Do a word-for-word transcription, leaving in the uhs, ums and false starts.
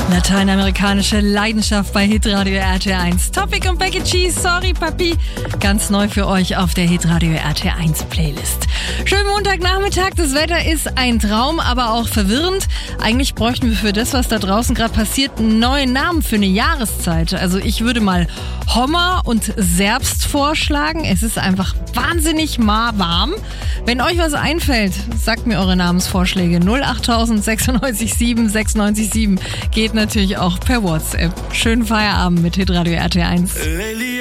Lateinamerikanische Leidenschaft bei Hitradio R T eins. Topic und Becky G, Sorry Papi. Ganz neu für euch auf der Hitradio R T eins Playlist. Schönen Montagnachmittag. Das Wetter ist ein Traum, aber auch verwirrend. Eigentlich bräuchten wir für das, was da draußen gerade passiert, einen neuen Namen für eine Jahreszeit. Also ich würde mal Hommer und Serbst vorschlagen. Es ist einfach wahnsinnig warm. Wenn euch was einfällt, sagt mir eure Namensvorschläge. null acht tausend sechsundneunzig sieben sechsundneunzig sieben geht natürlich auch per WhatsApp. Schönen Feierabend mit Hitradio R T eins.